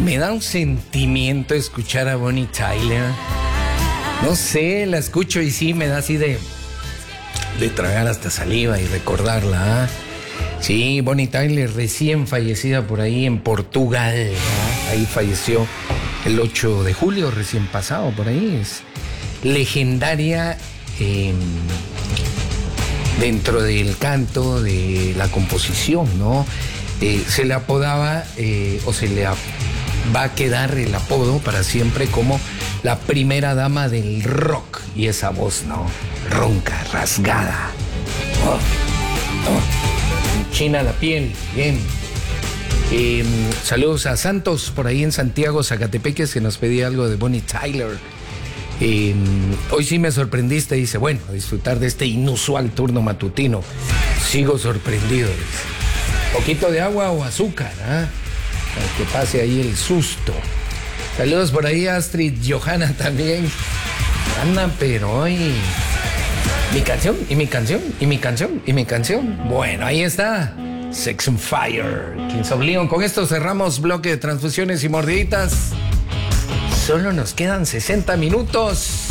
Me da un sentimiento escuchar a Bonnie Tyler. No sé, la escucho y sí me da así de tragar hasta saliva y recordarla. Sí, Bonnie Tyler, recién fallecida por ahí en Portugal. Ahí falleció el 8 de julio, recién pasado por ahí. Es legendaria dentro del canto, de la composición, ¿no? Se le apodaba, o se le va a quedar el apodo para siempre como la primera dama del rock. Y esa voz, ¿no? Ronca, rasgada. China la piel, bien. Saludos a Santos, por ahí en Santiago, Zacatepeque, que nos pedía algo de Bonnie Tyler. Hoy sí me sorprendiste, dice, bueno, a disfrutar de este inusual turno matutino. Sigo sorprendido, dice. Poquito de agua o azúcar, ¿ah? Para que pase ahí el susto. Saludos por ahí a Astrid Johanna también. Anda, pero hoy... Mi canción, y mi canción, y mi canción, y mi canción. Bueno, ahí está. Sex and Fire, Kings of Leon. Con esto cerramos bloque de transfusiones y mordiditas. Solo nos quedan 60 minutos.